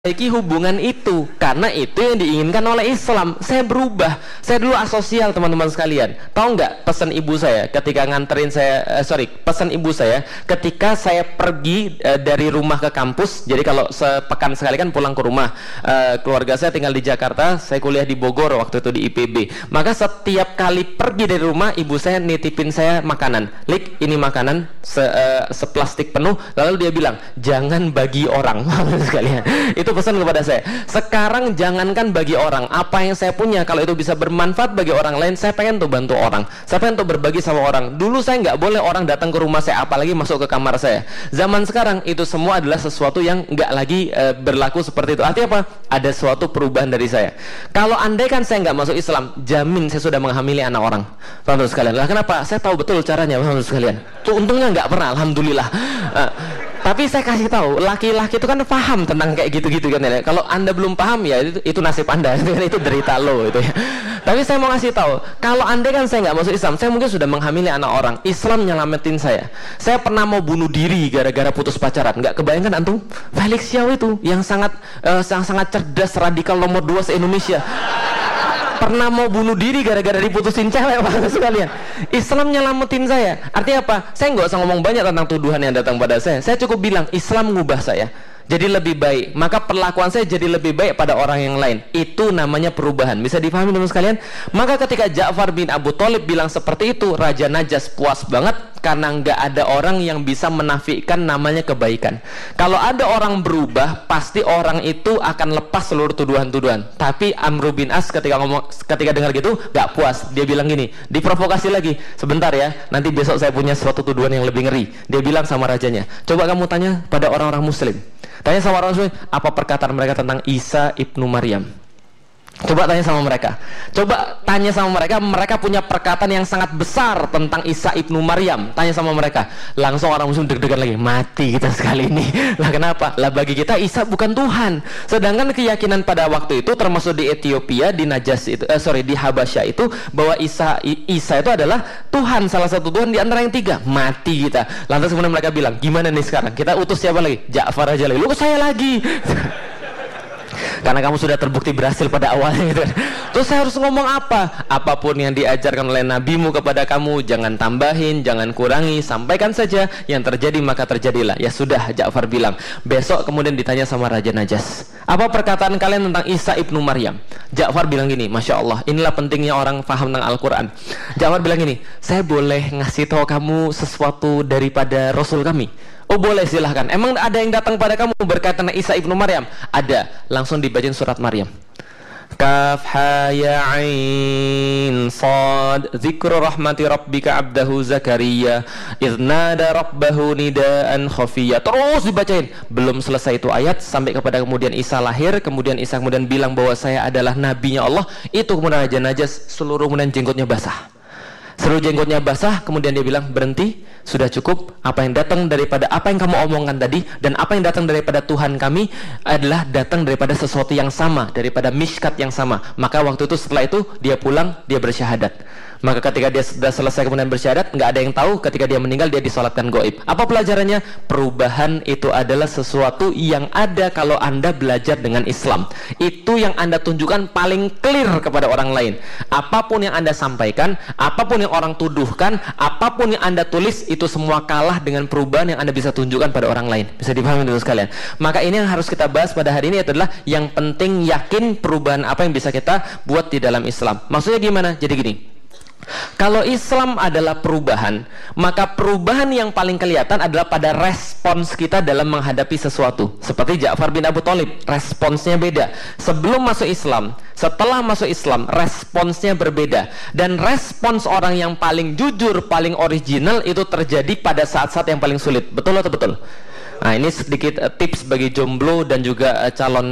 memperbaiki hubungan itu, karena itu yang diinginkan oleh Islam. Saya berubah. Saya dulu asosial, teman-teman sekalian. Tahu nggak pesan ibu saya ketika nganterin saya, pesan ibu saya ketika saya pergi dari rumah ke kampus. Jadi kalau sepekan sekali kan pulang ke rumah. Keluarga saya tinggal di Jakarta, saya kuliah di Bogor waktu itu di IPB. Maka setiap kali pergi dari rumah, ibu saya nitipin saya makanan. Lik, ini makanan seplastik penuh. Lalu dia bilang, jangan bagi orang. Sekalian. Itu pesan kepada saya. Sekarang jangankan bagi orang, apa yang saya punya kalau itu bisa bermanfaat bagi orang lain, saya pengen tuh bantu orang, saya pengen tuh berbagi sama orang. Dulu saya nggak boleh orang datang ke rumah saya, apalagi masuk ke kamar saya. Zaman sekarang itu semua adalah sesuatu yang nggak lagi berlaku seperti itu. Artinya apa? Ada suatu perubahan dari saya. Kalau andai kan saya nggak masuk Islam, jamin saya sudah menghamili anak orang. Teman-teman sekalian, lah kenapa? Saya tahu betul caranya, teman-teman sekalian. Tuh untungnya nggak pernah, alhamdulillah. Tapi saya kasih tahu, laki-laki itu kan paham tentang kayak gitu-gitu kan ya. Kalau Anda belum paham ya itu nasib Anda, itu derita lo itu ya. Tapi saya mau kasih tahu, kalau Anda kan saya nggak masuk Islam, saya mungkin sudah menghamili anak orang. Islam nyelamatin saya. Saya pernah mau bunuh diri gara-gara putus pacaran. Nggak kebayangkan antum? Felix Xiao itu yang sangat cerdas, radikal nomor 2 se-Indonesia. Pernah mau bunuh diri gara-gara diputusin cewek, Pak sekalian. Islam nyelamatin saya. Artinya apa? Saya nggak usah ngomong banyak tentang tuduhan yang datang pada saya. Saya cukup bilang Islam ngubah saya jadi lebih baik, maka perlakuan saya jadi lebih baik pada orang yang lain. Itu namanya perubahan. Bisa dipahami teman sekalian? Maka ketika Ja'far bin Abu Thalib bilang seperti itu, Raja Najas puas banget karena nggak ada orang yang bisa menafikan namanya kebaikan. Kalau ada orang berubah, pasti orang itu akan lepas seluruh tuduhan-tuduhan. Tapi Amr bin As ketika dengar gitu nggak puas. Dia bilang gini, diprovokasi lagi. Sebentar ya, nanti besok saya punya suatu tuduhan yang lebih ngeri. Dia bilang sama rajanya, coba kamu tanya pada orang-orang Muslim. Tanya sama orang Muslim, apa perkataan mereka tentang Isa ibnu Maryam? Coba tanya sama mereka. Coba tanya sama mereka, mereka punya perkataan yang sangat besar tentang Isa ibnu Maryam. Tanya sama mereka. Langsung orang Muslim deg-degan lagi. Mati kita sekali ini. Lah kenapa? Lah bagi kita Isa bukan Tuhan. Sedangkan keyakinan pada waktu itu termasuk di Ethiopia, di Najas itu, di Habasyah itu, bahwa Isa itu adalah Tuhan, salah satu Tuhan di antara yang 3. Mati kita. Lantas kemudian mereka bilang, gimana nih sekarang? Kita utus siapa lagi? Ja'far aja lagi. Lu kok saya lagi? Karena kamu sudah terbukti berhasil pada awalnya gitu. Terus saya harus ngomong apa? Apapun yang diajarkan oleh nabimu kepada kamu, jangan tambahin, jangan kurangi, sampaikan saja, yang terjadi maka terjadilah. Ya sudah, Ja'far bilang. Besok kemudian ditanya sama Raja Najas, apa perkataan kalian tentang Isa ibnu Maryam? Ja'far bilang gini, Masya Allah, inilah pentingnya orang paham tentang Al-Quran. Ja'far bilang gini, saya boleh ngasih tahu kamu sesuatu daripada Rasul kami? Oh boleh, silahkan. Emang ada yang datang pada kamu berkaitan Isa ibnu Maryam? Ada. Langsung dibacain surat Maryam. Kaf ha ya ain sad dzikru rahmati rabbika abdahu Zakaria idz nada rabbahu nidaan khafiyya. Terus dibacain. Belum selesai itu ayat sampai kepada kemudian Isa lahir, kemudian Isa kemudian bilang bahwa saya adalah nabinya Allah. Itu kemudian Raja Najas seluruh kemudian jenggotnya basah. Seluruh jenggotnya basah, kemudian dia bilang, berhenti, sudah cukup. Apa yang datang daripada apa yang kamu omongkan tadi, dan apa yang datang daripada Tuhan kami adalah datang daripada sesuatu yang sama, daripada mishkat yang sama. Maka waktu itu, setelah itu dia pulang, dia bersyahadat. Maka ketika dia sudah selesai kemudian bersyahadat, nggak ada yang tahu. Ketika dia meninggal, dia disolatkan gaib. Apa pelajarannya? Perubahan itu adalah sesuatu yang ada kalau Anda belajar dengan Islam. Itu yang Anda tunjukkan paling clear kepada orang lain. Apapun yang Anda sampaikan, apapun yang orang tuduhkan, apapun yang Anda tulis, itu semua kalah dengan perubahan yang Anda bisa tunjukkan pada orang lain. Bisa dipahami dulu sekalian. Maka ini yang harus kita bahas pada hari ini adalah yang penting yakin perubahan apa yang bisa kita buat di dalam Islam. Maksudnya gimana? Jadi gini, kalau Islam adalah perubahan, maka perubahan yang paling kelihatan adalah pada respons kita dalam menghadapi sesuatu. Seperti Ja'far bin Abu Thalib, responsnya beda. Sebelum masuk Islam, setelah masuk Islam, responsnya berbeda. Dan respons orang yang paling jujur, paling original itu terjadi pada saat-saat yang paling sulit. Betul atau betul? Nah, ini sedikit tips bagi jomblo dan juga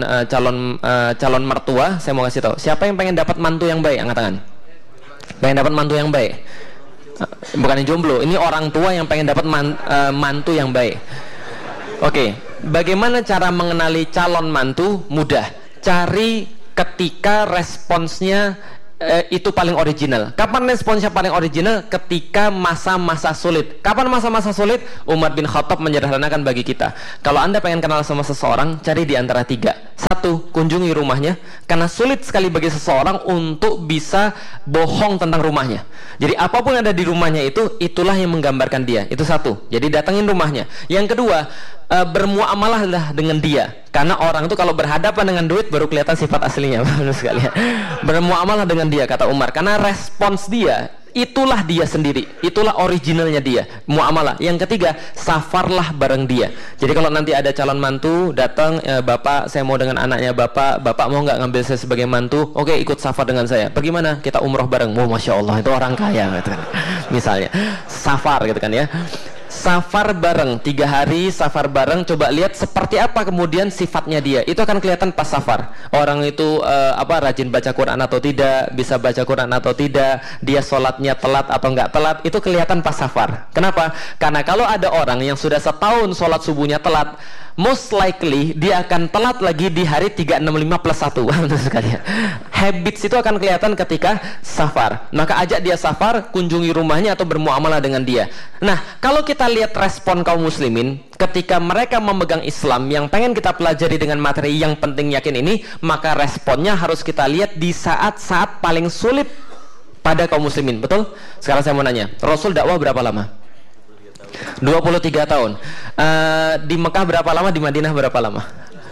calon mertua. Saya mau kasih tahu. Siapa yang pengen dapat mantu yang baik? Angkat tangan. Pengen dapat mantu yang baik? Bukan yang jomblo, ini orang tua yang pengen dapat mantu yang baik. Oke, bagaimana cara mengenali calon mantu? Mudah. Cari ketika responsnya itu paling original. Kapan responsnya paling original? Ketika masa-masa sulit. Kapan masa-masa sulit? Umar bin Khattab menyederhanakan bagi kita. Kalau Anda pengen kenal sama seseorang, cari di antara 3. 1, kunjungi rumahnya, karena sulit sekali bagi seseorang untuk bisa bohong tentang rumahnya. Jadi apapun yang ada di rumahnya itu, itulah yang menggambarkan dia. Itu 1. Jadi datangin rumahnya. Yang kedua, bermuamalahlah dengan dia, karena orang itu kalau berhadapan dengan duit baru kelihatan sifat aslinya. Bermuamalah dengan dia, kata Umar, karena respons dia itulah dia sendiri, itulah originalnya dia, muamalah. Yang ketiga, safarlah bareng dia. Jadi kalau nanti ada calon mantu datang, bapak saya mau dengan anaknya bapak mau nggak ngambil saya sebagai mantu? Oke, ikut safar dengan saya. Pergi mana? Kita umroh bareng. Oh, masya Allah, itu orang kaya gitu kan. Misalnya safar gitu kan ya. Safar bareng, 3 hari safar bareng, coba lihat seperti apa kemudian sifatnya dia. Itu akan kelihatan pas safar. Orang itu rajin baca Quran atau tidak, bisa baca Quran atau tidak, dia sholatnya telat atau enggak telat, itu kelihatan pas safar. Kenapa? Karena kalau ada orang yang sudah setahun sholat subuhnya telat, most likely dia akan telat lagi di hari 365 plus 1. Habits itu akan kelihatan ketika safar. Maka ajak dia safar, kunjungi rumahnya atau bermuamalah dengan dia. Nah, kalau kita lihat respon kaum muslimin ketika mereka memegang Islam yang pengen kita pelajari dengan materi yang penting yakin ini, maka responnya harus kita lihat di saat-saat paling sulit pada kaum muslimin. Betul? Sekarang saya mau nanya, Rasul dakwah berapa lama? 23 tahun. Di Mekah berapa lama? Di Madinah berapa lama?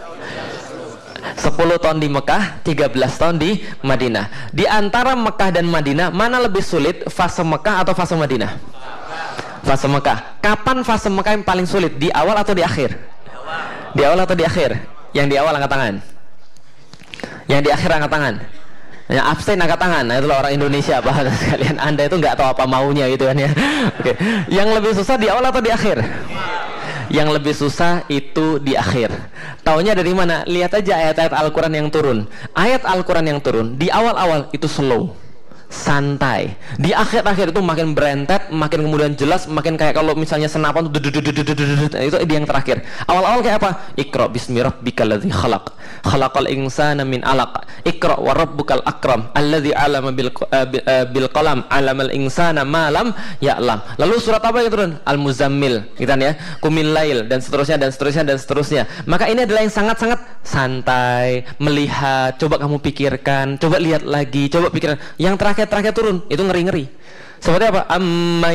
10 tahun di Mekah, 13 tahun di Madinah. Di antara Mekah dan Madinah, mana lebih sulit, fase Mekah atau fase Madinah? Fase Mekah. Kapan fase Mekah yang paling sulit? Di awal atau di akhir? Di awal atau di akhir? Yang di awal angkat tangan. Yang di akhir angkat tangan. Yang abstain angkat tangan. Nah, itulah orang Indonesia apa sekalian. Anda itu nggak tahu apa maunya gitu kan ya. Oke. Yang lebih susah di awal atau di akhir? Yang lebih susah itu di akhir. Taunya dari mana? Lihat aja ayat-ayat Al-Quran yang turun. Ayat Al-Quran yang turun di awal-awal itu slow, santai. Di akhir-akhir itu makin berentet, makin kemudian jelas, makin kayak kalau misalnya senapan itu yang terakhir. Awal-awal kayak apa? Iqra bismi rabbikal ladzi khalaq, khalaqal insana min 'alaq, Iqra wa rabbukal akram alladzi 'allama bil qalam 'allamal insana ma lam ya'lam. Lalu surat apa yang turun? Al-Muzammil, gitu kan ya. Qumil lail dan seterusnya dan seterusnya dan seterusnya. Maka ini adalah yang sangat-sangat santai, melihat, coba kamu pikirkan, coba lihat lagi, coba pikirkan. Yang terakhir turun itu ngeri-ngeri. Seperti apa? Amma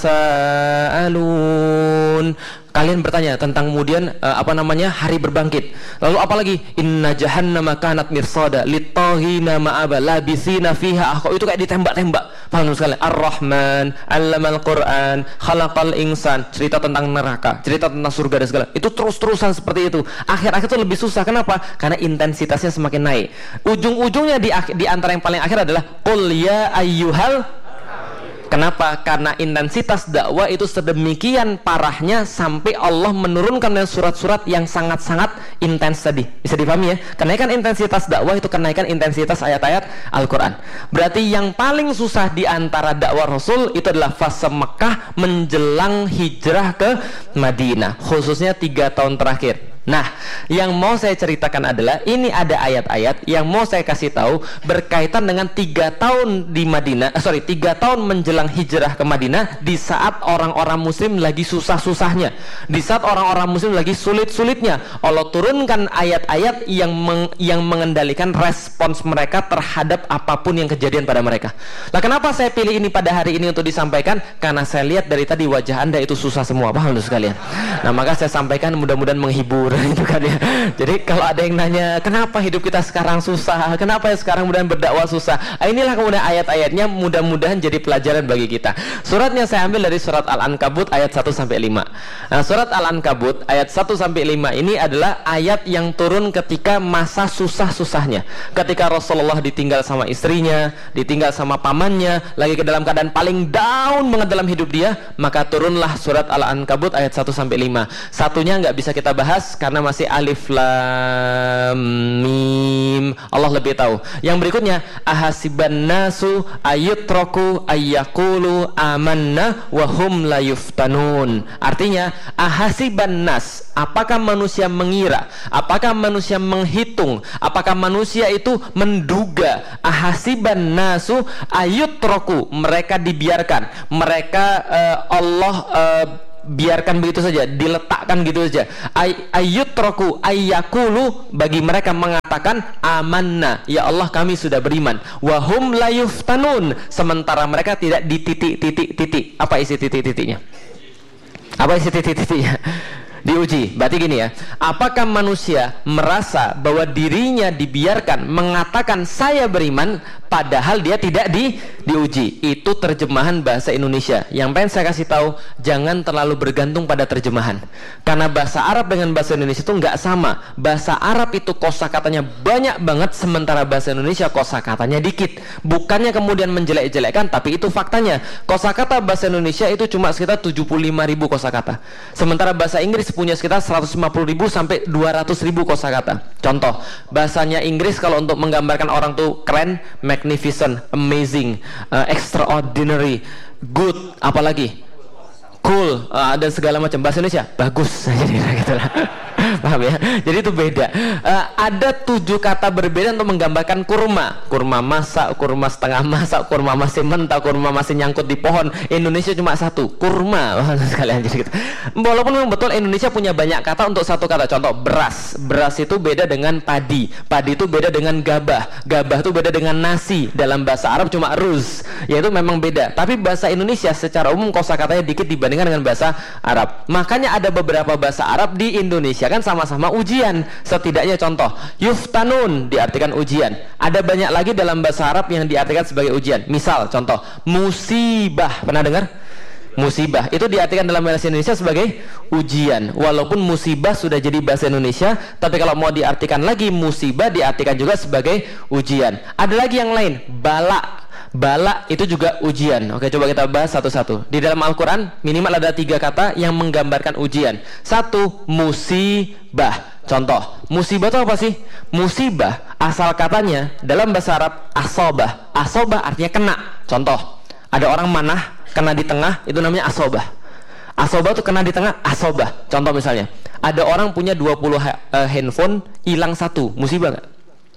yatasaalun. Kalian bertanya tentang kemudian hari berbangkit. Lalu apalagi? Inna jahannama kanat mirsada lit-taghina ma'aba labisina fiha. Itu kayak ditembak-tembak. Paham sekali? Ar-Rahman 'allamal Qur'an, khalaqal insan. Cerita tentang neraka, cerita tentang surga dan segala. Itu terus-terusan seperti itu. Akhir-akhir itu lebih susah. Kenapa? Karena intensitasnya semakin naik. Ujung-ujungnya di antara yang paling akhir adalah qul ya ayyuhal. Kenapa? Karena intensitas dakwah itu sedemikian parahnya sampai Allah menurunkan surat-surat yang sangat-sangat intens tadi. Bisa dipahami ya? Kenaikan intensitas dakwah itu kenaikan intensitas ayat-ayat Al-Quran. Berarti yang paling susah di antara dakwah Rasul itu adalah fase Mekah menjelang hijrah ke Madinah, khususnya 3 tahun terakhir. Nah, yang mau saya ceritakan adalah ini ada ayat-ayat yang mau saya kasih tahu berkaitan dengan 3 tahun di Madinah, 3 tahun menjelang hijrah ke Madinah, di saat orang-orang muslim lagi susah-susahnya, di saat orang-orang muslim lagi sulit-sulitnya. Allah turunkan ayat-ayat yang mengendalikan respons mereka terhadap apapun yang kejadian pada mereka. Nah, kenapa saya pilih ini pada hari ini untuk disampaikan? Karena saya lihat dari tadi wajah Anda itu susah semua, paham lu sekalian. Nah, maka saya sampaikan mudah-mudahan menghibur itu kan ya. Jadi kalau ada yang nanya kenapa hidup kita sekarang susah, kenapa ya sekarang kemudian berdakwah susah, inilah kemudian ayat-ayatnya mudah-mudahan jadi pelajaran bagi kita. Suratnya saya ambil dari surat Al-Ankabut ayat 1-5. Nah, surat Al-Ankabut ayat 1-5 ini adalah ayat yang turun ketika masa susah-susahnya, ketika Rasulullah ditinggal sama istrinya, ditinggal sama pamannya, lagi ke dalam keadaan paling down banget dalam hidup dia, maka turunlah surat Al-Ankabut ayat 1-5. Satunya nggak bisa kita bahas karena masih alif lam mim Allah lebih tahu. Yang berikutnya, ahasiban nasu ayyutraku ayyaqulu amanna wa hum la yuftanun. Artinya, ahasiban nas, apakah manusia mengira, apakah manusia menghitung, apakah manusia itu menduga, ahasiban nasu ayyutraku, mereka dibiarkan, mereka Allah biarkan begitu saja, diletakkan gitu saja. Ayyutraku ayyakulu, bagi mereka mengatakan amanna, ya Allah kami sudah beriman, wahum la yuftanun, sementara mereka tidak dititik. Apa isi titik-titiknya? Apa isi titik-titiknya? Diuji. Berarti gini ya, apakah manusia merasa bahwa dirinya dibiarkan mengatakan saya beriman padahal dia tidak diuji? Itu terjemahan bahasa Indonesia. Yang pengen saya kasih tahu, jangan terlalu bergantung pada terjemahan, karena bahasa Arab dengan bahasa Indonesia itu nggak sama. Bahasa Arab itu kosakatanya banyak banget, sementara bahasa Indonesia kosakatanya dikit. Bukannya kemudian menjelek-jelekkan, tapi itu faktanya. Kosakata bahasa Indonesia itu cuma sekitar 75.000 kosakata, sementara bahasa Inggris punya sekitar 150.000 sampai 200.000 kosakata. Contoh, bahasanya Inggris kalau untuk menggambarkan orang tuh keren, magnificent, amazing, extraordinary, good, apalagi cool, ada segala macam. Bahasa Indonesia bagus, jadi gitu lah. Paham ya? Jadi itu beda. Ada 7 kata berbeda untuk menggambarkan kurma. Kurma masak, kurma setengah masak, kurma masih mentah, kurma masih nyangkut di pohon. Indonesia cuma satu, kurma. Sekalian jadi gitu. Walaupun memang betul Indonesia punya banyak kata untuk satu kata. Contoh, beras. Beras itu beda dengan padi. Padi itu beda dengan gabah. Gabah itu beda dengan nasi. Dalam bahasa Arab cuma ruz. Yaitu memang beda. Tapi bahasa Indonesia secara umum kosakatanya dikit dibandingkan dengan bahasa Arab. Makanya ada beberapa bahasa Arab di Indonesia kan sama-sama ujian. Setidaknya contoh, yuftanun diartikan ujian. Ada banyak lagi dalam bahasa Arab yang diartikan sebagai ujian. Misal contoh, musibah. Pernah dengar? Musibah itu diartikan dalam bahasa Indonesia sebagai ujian. Walaupun musibah sudah jadi bahasa Indonesia, tapi kalau mau diartikan lagi, musibah diartikan juga sebagai ujian. Ada lagi yang lain, bala. Bala itu juga ujian. Oke, coba kita bahas satu-satu. Di dalam Al-Quran minimal ada 3 kata yang menggambarkan ujian. 1, musibah. Contoh, musibah itu apa sih? Musibah asal katanya dalam bahasa Arab asobah. Asobah artinya kena. Contoh, ada orang manah kena di tengah, itu namanya asobah. Asobah itu kena di tengah, asobah. Contoh misalnya, ada orang punya 20 handphone, hilang 1, musibah nggak?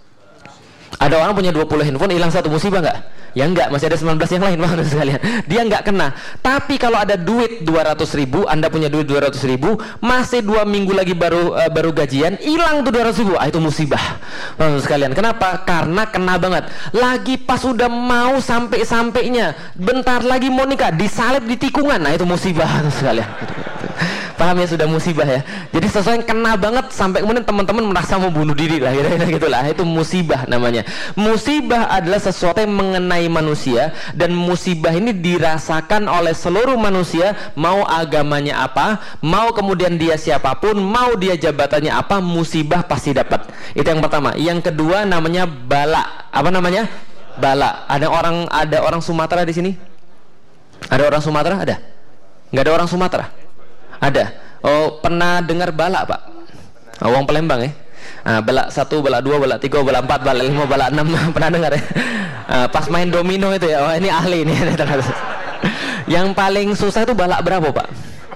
Ada orang punya 20 handphone, hilang 1, musibah nggak? Ya enggak, masih ada 19 yang lain, maksud sekalian. Dia enggak kena. Tapi kalau ada duit 200.000, Anda punya duit 200.000, masih 2 minggu lagi baru gajian, hilang tuh 200.000, itu musibah, maksud sekalian. Kenapa? Karena kena banget. Lagi pas udah mau sampainya, bentar lagi mau nikah, disalib di tikungan, itu musibah, maksud sekalian. Paham ya, sudah musibah ya. Jadi sesuatu yang kena banget sampai kemudian teman-teman merasa mau bunuh diri lah, gitulah. Itu musibah namanya. Musibah adalah sesuatu yang mengenai manusia, dan musibah ini dirasakan oleh seluruh manusia, mau agamanya apa, mau kemudian dia siapapun, mau dia jabatannya apa, musibah pasti dapat. Itu yang pertama. Yang kedua namanya bala. Apa namanya? Bala. Ada orang Sumatera di sini? Ada orang Sumatera? Ada? Nggak ada orang Sumatera? Ada. Oh, pernah dengar bala, Pak? Wong Palembang ya. Bala 1, bala 2, bala 3, bala 4, bala 5, bala 6. Pernah dengar ya? Pas main domino itu ya. Oh, ini ahli ini. Yang paling susah itu bala berapa, Pak?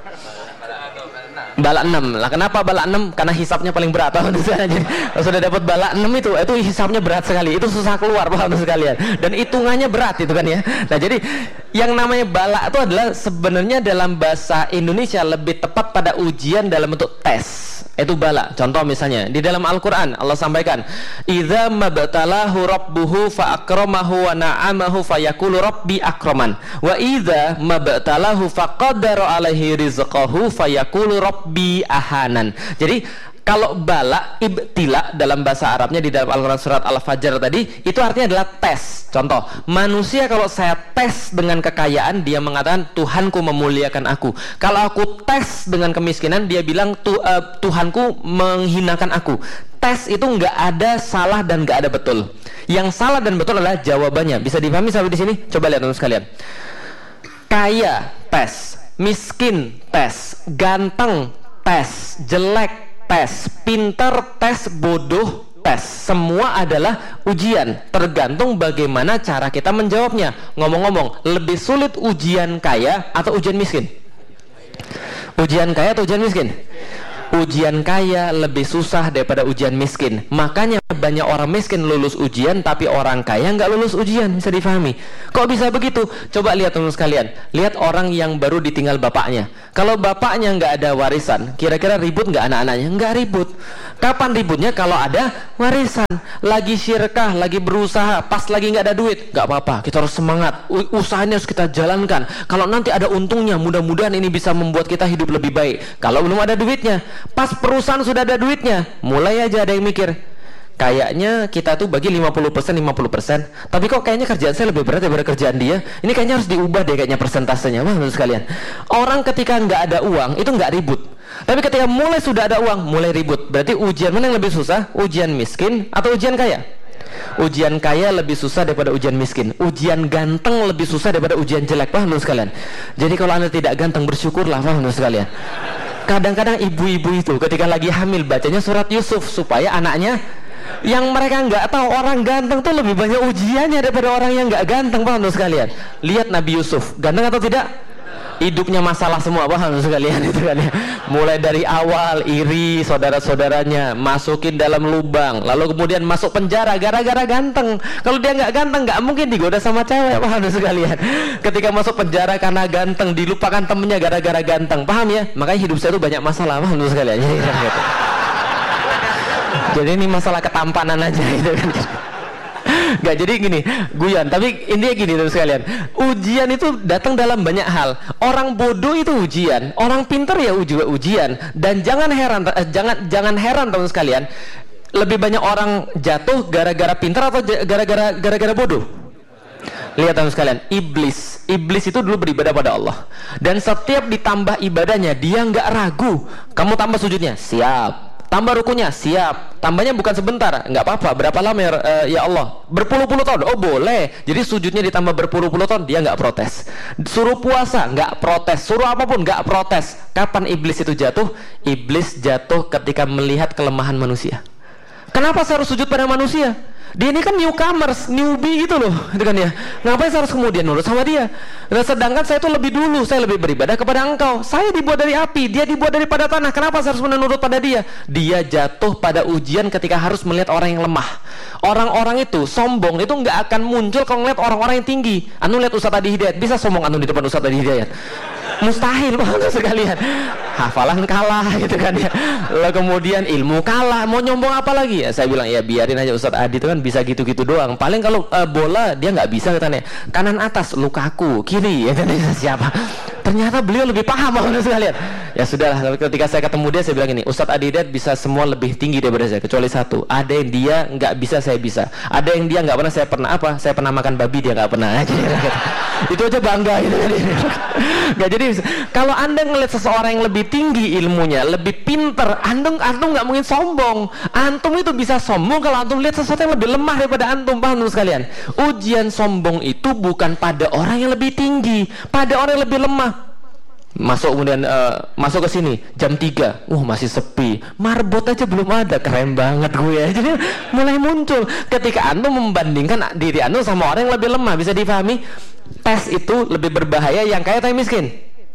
Bala 6. Lah kenapa bala 6? Karena hisapnya paling berat. Jadi kalau sudah dapat bala 6 itu hisapnya berat sekali. Itu susah keluar, paham sekalian. Dan hitungannya berat itu kan ya. Nah, jadi yang namanya bala itu adalah sebenarnya dalam bahasa Indonesia lebih tepat pada ujian dalam bentuk tes. Itu bala. Contoh misalnya di dalam Al-Qur'an Allah sampaikan, "Idza mabtalahu rabbuhu fa akramahu wa na'amahu fayaqulu rabbi akraman. Wa idza mabtalahu faqadara alaihi rizqahu fayaqulu rabbi ahanan." Jadi kalau bala, ibtila dalam bahasa Arabnya di dalam Al-Quran surat Al-Fajr tadi, itu artinya adalah tes. Contoh, manusia kalau saya tes dengan kekayaan, dia mengatakan Tuhanku memuliakan aku. Kalau aku tes dengan kemiskinan, dia bilang Tuhanku menghinakan aku. Tes itu nggak ada salah dan nggak ada betul. Yang salah dan betul adalah jawabannya. Bisa dipahami sampai di sini? Coba lihat teman sekalian. Kaya, tes. Miskin, tes. Ganteng, tes. Jelek, tes. Pintar, tes. Bodoh, tes, semua adalah ujian, tergantung bagaimana cara kita menjawabnya. Ngomong-ngomong, lebih sulit ujian kaya atau ujian miskin? Ujian kaya atau ujian miskin? Ujian kaya lebih susah daripada ujian miskin. Makanya banyak orang miskin lulus ujian, tapi orang kaya nggak lulus ujian. Bisa difahami? Kok bisa begitu? Coba lihat teman sekalian. Lihat orang yang baru ditinggal bapaknya. Kalau bapaknya nggak ada warisan, kira-kira ribut nggak anak-anaknya? Nggak ribut. Kapan ributnya? Kalau ada warisan. Lagi syirkah, lagi berusaha, pas lagi nggak ada duit, nggak apa-apa. Kita harus semangat. Usahanya harus kita jalankan. Kalau nanti ada untungnya, mudah-mudahan ini bisa membuat kita hidup lebih baik. Kalau belum ada duitnya, pas perusahaan sudah ada duitnya, mulai aja ada yang mikir, kayaknya kita tuh bagi 50% 50%, tapi kok kayaknya kerjaan saya lebih berat daripada kerjaan dia. Ini kayaknya harus diubah deh kayaknya persentasenya. Wah, menurut sekalian, orang ketika nggak ada uang itu nggak ribut, tapi ketika mulai sudah ada uang mulai ribut. Berarti ujian mana yang lebih susah? Ujian miskin atau ujian kaya? Ujian kaya lebih susah daripada ujian miskin. Ujian ganteng lebih susah daripada ujian jelek. Paham menurut sekalian? Jadi kalau Anda tidak ganteng, bersyukurlah. Paham menurut sekalian? Kadang-kadang ibu-ibu itu ketika lagi hamil bacanya surat Yusuf supaya anaknya, yang mereka nggak tahu orang ganteng tuh lebih banyak ujiannya daripada orang yang nggak ganteng. Paham tuh sekalian? Lihat Nabi Yusuf, ganteng atau tidak? Hidupnya masalah semua. Paham tuh sekalian? Itu kan ya. Mulai dari awal iri saudara-saudaranya, masukin dalam lubang, lalu kemudian masuk penjara gara-gara ganteng. Kalau dia nggak ganteng nggak mungkin digoda sama cewek. Paham tuh sekalian? Ketika masuk penjara karena ganteng, dilupakan temennya gara-gara ganteng. Paham ya? Makanya hidup saya tuh banyak masalah. Paham tuh sekalian? Gitu. Jadi ini masalah ketampanan aja gitu kan. Gak, jadi gini, guyon. Tapi intinya gini terus sekalian, ujian itu datang dalam banyak hal. Orang bodoh itu ujian, orang pintar ya juga ujian. Dan jangan heran, jangan heran teman sekalian, lebih banyak orang jatuh gara-gara pintar atau gara-gara bodoh? Lihat teman sekalian, iblis itu dulu beribadah pada Allah, dan setiap ditambah ibadahnya dia nggak ragu. Kamu tambah sujudnya, siap. Tambah rukunya, siap. Tambahnya bukan sebentar, nggak apa-apa. Berapa lama ya Allah? Berpuluh-puluh tahun. Oh boleh. Jadi sujudnya ditambah berpuluh-puluh tahun, dia nggak protes. Suruh puasa, nggak protes. Suruh apapun, nggak protes. Kapan iblis itu jatuh? Iblis jatuh ketika melihat kelemahan manusia. Kenapa saya harus sujud pada manusia? Dia ini kan newcomers, newbie gitu loh, itu kan ya. Ngapain saya harus kemudian nurut sama dia? Nah, sedangkan saya itu lebih dulu, saya lebih beribadah kepada engkau. Saya dibuat dari api, dia dibuat daripada tanah. Kenapa saya harus menurut pada dia? Dia jatuh pada ujian ketika harus melihat orang yang lemah. Orang-orang itu sombong itu nggak akan muncul kalau ngeliat orang-orang yang tinggi. Anu lihat Ustadz Adi Hidayat, bisa sombong anu di depan Ustadz Adi Hidayat? Mustahil banget sekalian. Hafalan kalah gitu kan ya. Lalu kemudian ilmu kalah, mau nyombong apa lagi ya? Saya bilang ya biarin aja, Ustadz Adi itu kan bisa gitu-gitu doang. Paling kalau bola dia nggak bisa katanya. Kanan atas Lukaku, kiri ya kan, siapa? Ternyata beliau lebih paham banget sekalian. Ya sudahlah, ketika saya ketemu dia saya bilang ini, Ustadz Adi Hidayat bisa semua lebih tinggi daripada saya kecuali satu. Ada yang dia nggak bisa, saya bisa. Ada yang dia nggak pernah, saya pernah apa? Saya pernah makan babi, dia nggak pernah. Itu aja bangga gitu kan. Nggak, jadi kalau Anda ngelihat seseorang yang lebih tinggi ilmunya, lebih pinter, antum nggak mungkin sombong. Antum itu bisa sombong kalau antum lihat sesuatu yang lebih lemah daripada antum. Paham sekalian? Ujian sombong itu bukan pada orang yang lebih tinggi, pada orang yang lebih lemah. Masuk kemudian masuk ke sini jam 3, masih sepi, marbot aja belum ada, keren banget gue. Jadi mulai muncul ketika antum membandingkan diri antum sama orang yang lebih lemah. Bisa difahami? Tes itu lebih berbahaya yang kaya atau yang miskin?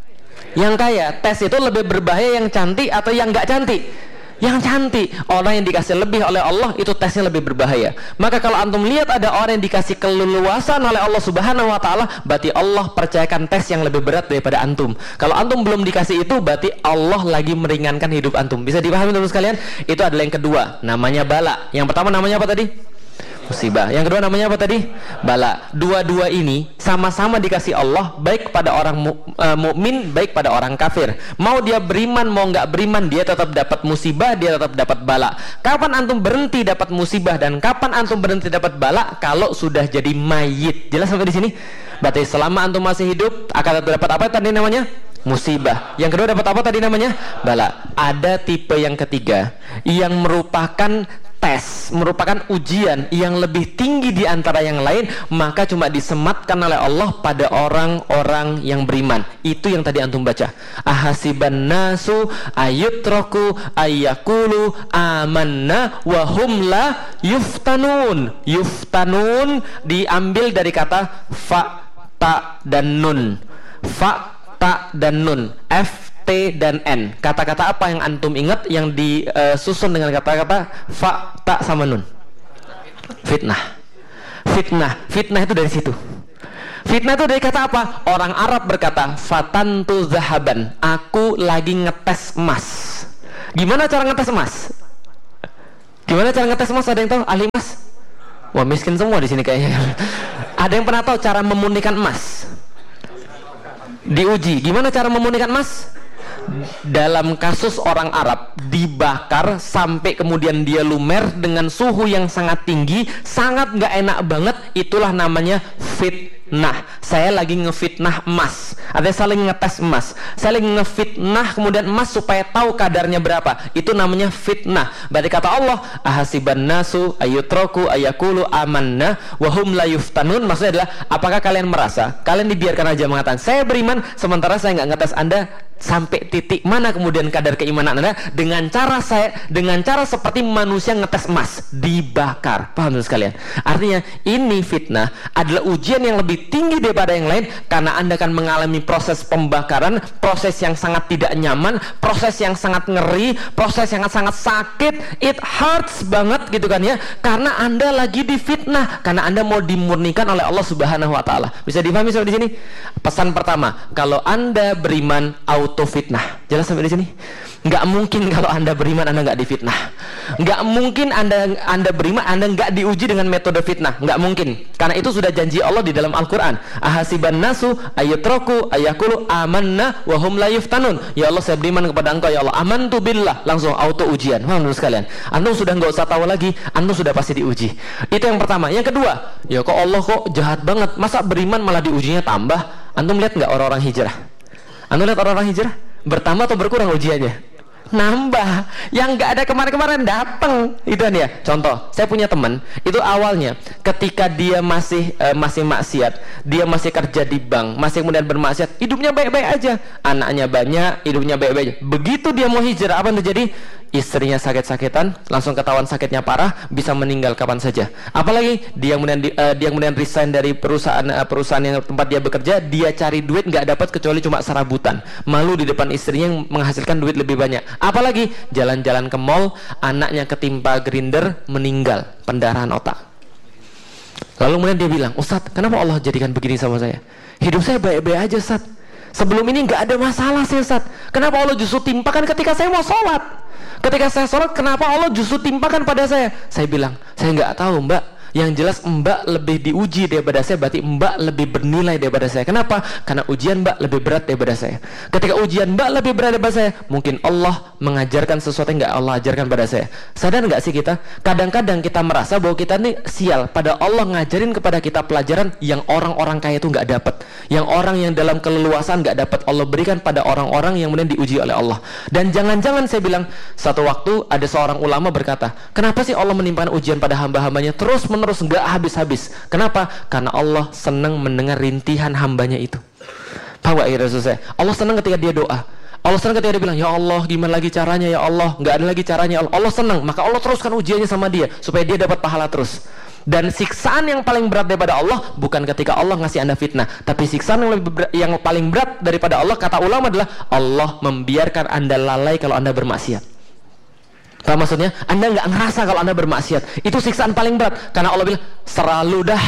Yang kaya. Tes itu lebih berbahaya yang cantik atau yang nggak cantik? Yang cantik. Orang yang dikasih lebih oleh Allah itu tesnya lebih berbahaya. Maka kalau antum lihat ada orang yang dikasih keleluasan oleh Allah Subhanahu wa taala, berarti Allah percayakan tes yang lebih berat daripada antum. Kalau antum belum dikasih itu, berarti Allah lagi meringankan hidup antum. Bisa dipahami teman sekalian? Itu adalah yang kedua, namanya bala. Yang pertama namanya apa tadi? Musibah. Yang kedua namanya apa tadi? Bala. Dua-dua ini sama-sama dikasih Allah, baik pada orang mukmin, baik pada orang kafir. Mau dia beriman, mau nggak beriman, dia tetap dapat musibah, dia tetap dapat bala. Kapan antum berhenti dapat musibah dan kapan antum berhenti dapat bala? Kalau sudah jadi mayit. Jelas sampai di sini? Berarti selama antum masih hidup akan dapat apa tadi namanya? Musibah. Yang kedua dapat apa tadi namanya? Bala. Ada tipe yang ketiga yang merupakan tes, merupakan ujian yang lebih tinggi di antara yang lain, maka cuma disematkan oleh Allah pada orang-orang yang beriman. Itu yang tadi antum baca. Ahasiban nasu ayutraku ayyakulu amanna wa hum la yuftanun. Yuftanun diambil dari kata fa, ta, dan nun. Fa, ta, dan nun. F, T, dan N. Kata-kata apa yang antum ingat yang disusun dengan kata-kata fa, ta, sama nun? Fitnah. Fitnah. Fitnah itu dari situ. Fitnah itu dari kata apa? Orang Arab berkata fatantu zahaban, aku lagi ngetes emas. Gimana cara ngetes emas? Gimana cara ngetes emas? Ada yang tahu? Ahli emas? Wah, miskin semua di sini kayaknya. Ada yang pernah tahu cara memurnikan emas? Diuji. Gimana cara memurnikan emas? Dalam kasus orang Arab, dibakar sampai kemudian dia lumer dengan suhu yang sangat tinggi, sangat nggak enak banget. Itulah namanya fitnah. Saya lagi ngefitnah emas, artinya saya lagi ngetes emas, saya lagi ngefitnah kemudian emas supaya tahu kadarnya berapa. Itu namanya fitnah. Berarti kata Allah, ahasiban nasu ayutraku ayakulu amanna wahum la yuftanun. Maksudnya adalah, apakah kalian merasa kalian dibiarkan aja mengatakan saya beriman, sementara saya nggak ngetes Anda sampai titik mana kemudian kadar keimanan Anda dengan cara seperti manusia ngetes emas, dibakar. Paham sekalian? Artinya ini fitnah adalah ujian yang lebih tinggi daripada yang lain, karena Anda akan mengalami proses pembakaran, proses yang sangat tidak nyaman, proses yang sangat ngeri, proses yang sangat sakit. It hurts banget gitu kan ya, karena Anda lagi difitnah, karena Anda mau dimurnikan oleh Allah Subhanahu wa taala. Bisa dipahami sampai di sini? Pesan pertama, kalau Anda beriman auto fitnah. Jelas sampai di sini? Nggak mungkin kalau Anda beriman Anda nggak difitnah. Nggak mungkin Anda beriman Anda nggak diuji dengan metode fitnah. Nggak mungkin. Karena itu sudah janji Allah di dalam Al-Quran. Ahasiban nasu ayutraku ayakulu amanna wahum la yuftanun. Ya Allah, saya beriman kepada Engkau ya Allah. Amantu billah. Langsung auto ujian. Paham sekalian? Antum sudah nggak usah tahu lagi. Antum sudah pasti diuji. Itu yang pertama. Yang kedua, ya kok Allah kok jahat banget. Masa beriman malah diujinya tambah? Antum lihat nggak orang-orang hijrah? Antum lihat orang-orang hijrah? Bertambah atau berkurang ujiannya? Nambah. Yang nggak ada kemarin-kemarin datang. Itu kan ya. Contoh, saya punya teman, itu awalnya ketika dia masih maksiat, dia masih kerja di bank, masih kemudian bermaksiat, hidupnya baik-baik aja, anaknya banyak, hidupnya baik-baik aja. Begitu dia mau hijrah, apa yang terjadi? Istrinya sakit-sakitan, langsung ketahuan sakitnya parah, bisa meninggal kapan saja. Apalagi dia kemudian resign dari perusahaan yang tempat dia bekerja, dia cari duit nggak dapat kecuali cuma serabutan, malu di depan istrinya yang menghasilkan duit lebih banyak. Apalagi jalan-jalan ke mall, anaknya ketimpa grinder, meninggal, pendarahan otak. Lalu kemudian dia bilang, Ustadz, kenapa Allah jadikan begini sama saya? Hidup saya baik-baik aja, Ustadz. Sebelum ini nggak ada masalah sih, Ustadz. Kenapa Allah justru timpakan ketika saya mau sholat? Ketika saya sholat, kenapa Allah justru timpakan pada saya? Saya bilang, saya nggak tahu, Mbak. Yang jelas Mbak lebih diuji daripada saya, berarti Mbak lebih bernilai daripada saya. Kenapa? Karena ujian Mbak lebih berat daripada saya. Ketika ujian Mbak lebih berat daripada saya, mungkin Allah mengajarkan sesuatu yang nggak Allah ajarkan pada saya. Sadar nggak sih kita? Kadang-kadang kita merasa bahwa kita ini sial, pada Allah ngajarin kepada kita pelajaran yang orang-orang kaya itu nggak dapat, yang orang yang dalam keleluasan nggak dapat, Allah berikan pada orang-orang yang kemudian diuji oleh Allah. Dan jangan-jangan saya bilang, satu waktu ada seorang ulama berkata, kenapa sih Allah menimpakan ujian pada hamba-hambanya terus nggak habis-habis? Kenapa? Karena Allah senang mendengar rintihan hambanya itu. Paham gak ya Rasul saya? Allah senang ketika dia doa. Allah senang ketika dia bilang, ya Allah gimana lagi caranya ya Allah, nggak ada lagi caranya ya Allah. Allah senang, maka Allah teruskan ujiannya sama dia supaya dia dapat pahala terus. Dan siksaan yang paling berat daripada Allah bukan ketika Allah ngasih Anda fitnah, tapi siksaan yang paling berat daripada Allah, kata ulama, adalah Allah membiarkan Anda lalai kalau Anda bermaksiat. Apa maksudnya? Anda nggak ngerasa kalau Anda bermaksiat. Itu siksaan paling berat. Karena Allah bilang, seralu dah.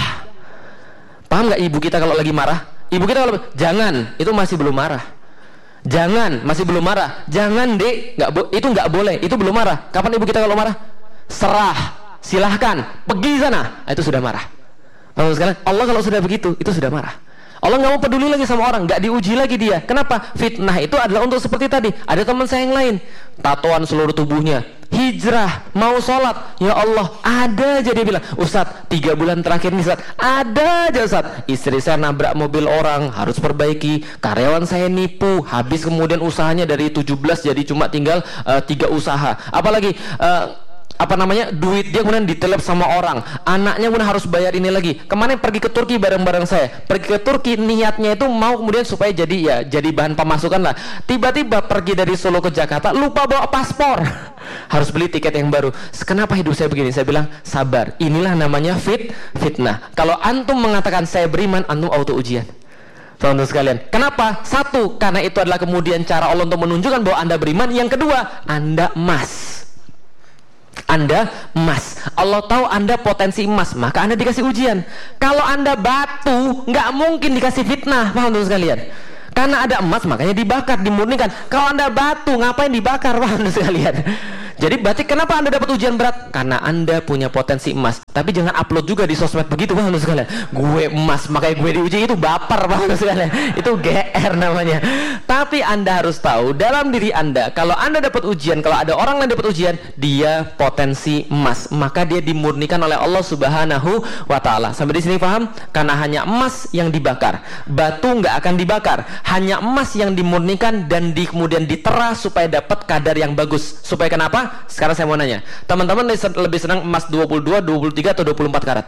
Paham nggak ibu kita kalau lagi marah? Ibu kita kalau jangan, itu masih belum marah. Jangan, masih belum marah. Jangan dek, itu nggak boleh. Itu belum marah. Kapan ibu kita kalau marah? Serah, silahkan, pergi sana. Itu sudah marah. Paham sekalian? Allah kalau sudah begitu, itu sudah marah. Allah nggak mau peduli lagi sama orang, nggak diuji lagi dia. Kenapa? Fitnah itu adalah untuk seperti tadi. Ada teman saya yang lain, tatoan seluruh tubuhnya, hijrah, mau sholat, ya Allah, ada aja dia bilang, Ustadz, 3 bulan terakhir nih Ustadz, ada aja Ustadz, istri saya nabrak mobil orang, harus perbaiki, karyawan saya nipu, habis kemudian usahanya dari 17 jadi cuma tinggal 3 usaha. Apalagi duit dia kemudian ditelep sama orang, anaknya kemudian harus bayar ini lagi. Kemarin pergi ke Turki bareng-bareng saya, pergi ke Turki niatnya itu mau kemudian supaya jadi bahan pemasukan lah. Tiba-tiba pergi dari Solo ke Jakarta lupa bawa paspor, harus beli tiket yang baru. Kenapa hidup saya begini? Saya bilang sabar, inilah namanya fitnah. Kalau antum mengatakan saya beriman, antum auto ujian. Teman-teman sekalian, kenapa? Satu, karena itu adalah kemudian cara Allah untuk menunjukkan bahwa Anda beriman. Yang kedua, Anda emas. Allah tahu Anda potensi emas, maka Anda dikasih ujian. Kalau Anda batu, nggak mungkin dikasih fitnah, paham teman sekalian? Karena ada emas, makanya dibakar, dimurnikan. Kalau Anda batu, ngapain dibakar, paham teman sekalian? Jadi berarti kenapa Anda dapat ujian berat? Karena Anda punya potensi emas. Tapi jangan upload juga di sosmed begitu, paham sekalian? Gue emas, makanya gue diuji, itu baper, paham sekalian? Itu GR namanya. Tapi Anda harus tahu dalam diri Anda, kalau Anda dapat ujian, kalau ada orang lain dapat ujian, dia potensi emas, maka dia dimurnikan oleh Allah Subhanahu wa Ta'ala. Sampai di sini paham? Karena hanya emas yang dibakar, batu nggak akan dibakar. Hanya emas yang dimurnikan dan kemudian ditera supaya dapat kadar yang bagus. Supaya kenapa? Sekarang saya mau nanya, teman-teman lebih senang emas 22, 23 atau 24 karat?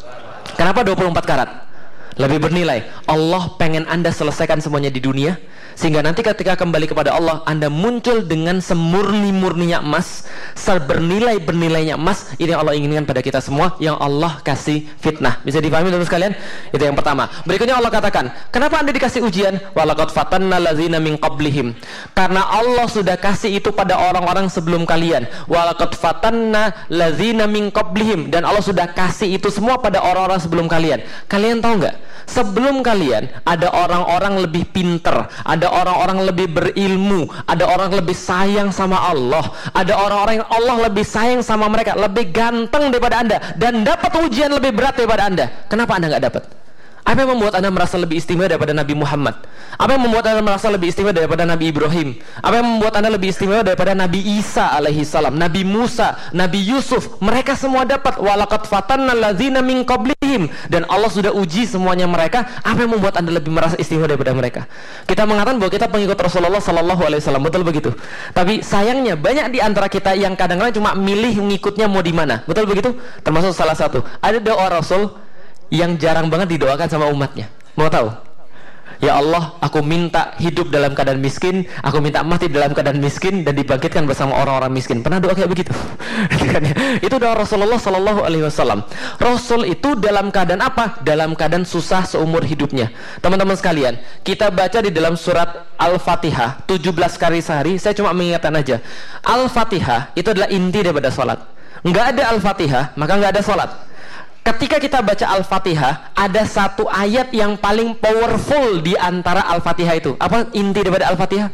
Kenapa 24 karat? Lebih bernilai. Allah pengen Anda selesaikan semuanya di dunia, sehingga nanti ketika kembali kepada Allah, Anda muncul dengan semurni-murninya emas, sebernilai-bernilainya emas. Ini yang Allah inginkan pada kita semua, yang Allah kasih fitnah. Bisa dipahami teman-teman sekalian? Itu yang pertama. Berikutnya Allah katakan, kenapa Anda dikasih ujian? Walaqad fatanna allazina min qablihim. Karena Allah sudah kasih itu pada orang-orang sebelum kalian. Walaqad fatanna allazina min qablihim. Dan Allah sudah kasih itu semua pada orang-orang sebelum kalian. Kalian tahu nggak? Sebelum kalian ada orang-orang lebih pinter, ada orang-orang lebih berilmu, ada orang lebih sayang sama Allah, ada orang-orang yang Allah lebih sayang sama mereka, lebih ganteng daripada Anda, dan dapat ujian lebih berat daripada Anda. Kenapa Anda nggak dapat? Apa yang membuat Anda merasa lebih istimewa daripada Nabi Muhammad? Apa yang membuat Anda merasa lebih istimewa daripada Nabi Ibrahim? Apa yang membuat Anda lebih istimewa daripada Nabi Isa alaihi salam, Nabi Musa, Nabi Yusuf? Mereka semua dapat. Walaqad fatanna allazina min qablihim. Dan Allah sudah uji semuanya mereka. Apa yang membuat Anda lebih merasa istimewa daripada mereka? Kita mengatakan bahwa kita pengikut Rasulullah sallallahu alaihi wasallam, betul begitu? Tapi sayangnya banyak di antara kita yang kadang-kadang cuma milih ngikutnya mau di mana. Betul begitu? Termasuk salah satu. Ada doa Rasul yang jarang banget didoakan sama umatnya. Mau tahu? Ya Allah, aku minta hidup dalam keadaan miskin, aku minta mati dalam keadaan miskin dan dibangkitkan bersama orang-orang miskin. Pernah doa kayak begitu? Itu doa Rasulullah sallallahu alaihi wasallam. Rasul itu dalam keadaan apa? Dalam keadaan susah seumur hidupnya. Teman-teman sekalian, kita baca di dalam surat Al-Fatihah 17 kali sehari. Saya cuma mengingatkan aja. Al-Fatihah itu adalah inti daripada salat. Enggak ada Al-Fatihah, maka enggak ada salat. Ketika kita baca Al-Fatihah, ada satu ayat yang paling powerful di antara Al-Fatihah itu. Apa inti daripada Al-Fatihah?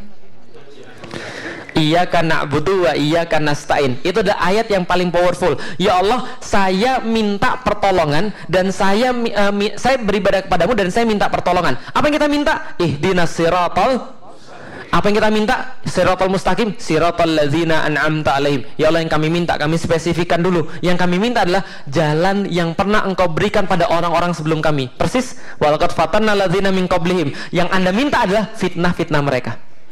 Iyyaka na'budu wa iyyaka nasta'in. Itu adalah ayat yang paling powerful. Ya Allah, saya minta pertolongan dan saya beribadah kepadamu dan saya minta pertolongan. Apa yang kita minta? Ihdinas siratal. Apa yang kita minta? Siratal mustaqim, siratal ladzina an'amta alaihim. Ya Allah, yang kami minta, kami spesifikkan dulu. Yang kami minta adalah jalan yang pernah Engkau berikan pada orang-orang sebelum kami. Persis, walaqad fatanna ladzina min qablihim. Yang Anda minta adalah fitnah-fitnah mereka.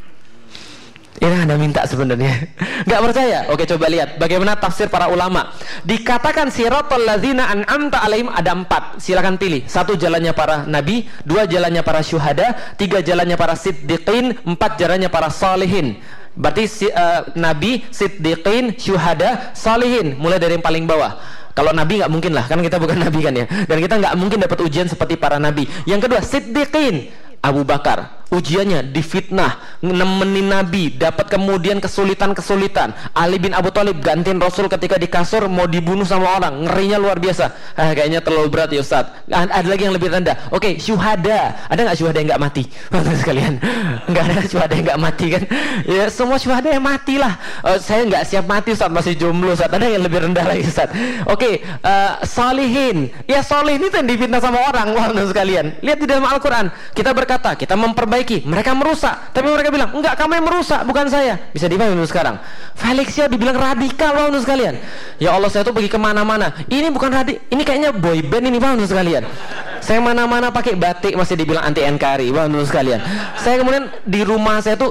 Ini Anda minta sebenarnya. Gak percaya? Oke, coba lihat bagaimana tafsir para ulama. Dikatakan siratal ladzina an'amta alaihim ada 4. Silakan pilih. 1 jalannya para nabi, 2 jalannya para syuhada, 3 jalannya para siddiqin, 4 jalannya para salihin. Berarti nabi, siddiqin, syuhada, salihin. Mulai dari yang paling bawah. Kalau nabi nggak mungkin lah, kan kita bukan nabi kan ya. Dan kita nggak mungkin dapat ujian seperti para nabi. Yang kedua, siddiqin. Abu Bakar, ujiannya difitnah, nemenin Nabi, dapat kemudian kesulitan-kesulitan. Ali bin Abu Thalib gantiin Rasul ketika di kasur mau dibunuh sama orang, ngerinya luar biasa. Kayaknya terlalu berat ya Ustaz. Ada lagi yang lebih rendah. Oke, syuhada. Ada nggak syuhada yang nggak mati? Sekalian, nggak ada syuhada yang nggak mati kan? Ya semua syuhada yang mati lah. Saya nggak siap mati Ustaz, masih jomblo Ustaz. Ada yang lebih rendah lagi Ustaz. Oke, salihin. Ya salihin itu yang difitnah sama orang, sekalian. Lihat di dalam Al-Quran, kita berkata kita memperbaiki, mereka merusak, tapi mereka bilang enggak, kamu yang merusak, bukan saya. Bisa dipahami sekarang? Felixia dibilang radikal, paham sekalian? Ya Allah, saya tuh pergi kemana-mana, ini bukan ini kayaknya boy band ini, paham sekalian? Saya mana-mana pakai batik masih dibilang anti NKRI, paham sekalian? Saya kemudian di rumah saya tuh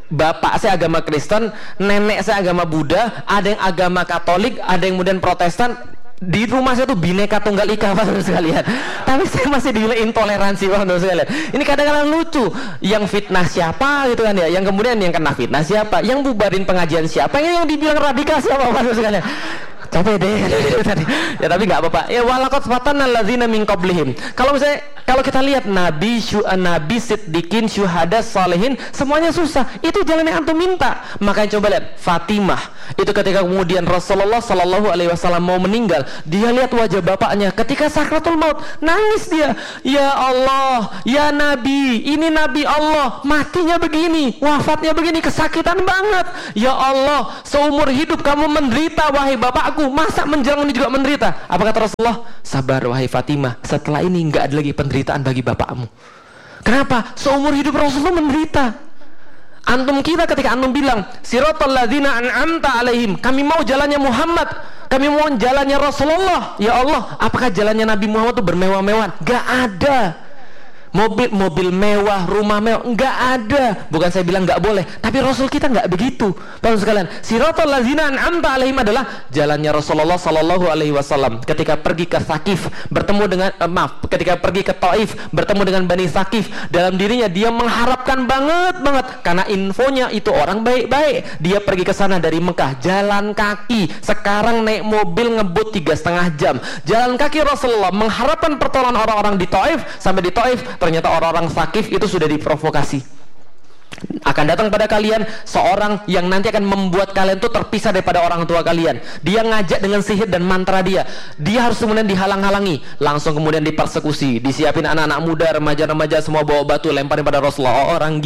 bapak saya agama Kristen, nenek saya agama Buddha, ada yang agama Katolik, ada yang kemudian Protestan. Di rumah saya tuh bineka tunggal ika, Pak sekalian. Tapi saya masih dinilai intoleransi, Pak sekalian. Ini kadang-kadang lucu. Yang fitnah siapa gitu kan ya? Yang kemudian yang kena fitnah siapa? Yang bubarin pengajian siapa? Yang dibilang radikal siapa, Pak sekalian? Capek deh ya, tapi nggak apa-apa. Ya walaqad fatanna alladzina min qablihim. Kalau kita lihat nabi, siddiqin, syuhada, salihin, semuanya susah. Itu jalan yang antum minta. Makanya coba lihat Fatimah. Itu ketika kemudian Rasulullah Shallallahu Alaihi Wasallam mau meninggal, dia lihat wajah bapaknya ketika sakratul maut, nangis dia. Ya Allah, ya Nabi, ini Nabi Allah, matinya begini, wafatnya begini, kesakitan banget. Ya Allah, seumur hidup kamu menderita wahai bapakku, masa menjelang ini juga menderita? Apa kata Rasulullah? Sabar wahai Fatimah, setelah ini nggak ada lagi penderitaan bagi bapakmu. Kenapa? Seumur hidup Rasulullah menderita. Antum kita ketika antum bilang siratal ladzina an'amta alaihim, kami mau jalannya Muhammad, kami mau jalannya Rasulullah. Ya Allah, apakah jalannya Nabi Muhammad itu bermewah-mewahan? Gak ada. Mobil mewah, rumah mewah, enggak ada. Bukan saya bilang enggak boleh, tapi Rasul kita enggak begitu. Bapak sekalian, siratal ladzina an'amta alaihim adalah jalannya Rasulullah sallallahu alaihi wasallam. Ketika pergi ke Thaqif, bertemu dengan ketika pergi ke Taif, bertemu dengan Bani Thaqif, dalam dirinya dia mengharapkan banget karena infonya itu orang baik-baik. Dia pergi ke sana dari Mekah jalan kaki. Sekarang naik mobil ngebut 3,5 jam. Jalan kaki Rasulullah mengharapkan pertolongan orang-orang di Taif. Sampai di Taif ternyata orang-orang Thaqif itu sudah diprovokasi. Akan datang pada kalian seorang yang nanti akan membuat kalian itu terpisah daripada orang tua kalian. Dia ngajak dengan sihir dan mantra dia. Dia harus kemudian dihalang-halangi. Langsung kemudian dipersekusi. Disiapin anak-anak muda, remaja-remaja semua bawa batu lemparin pada Rasulullah. Orang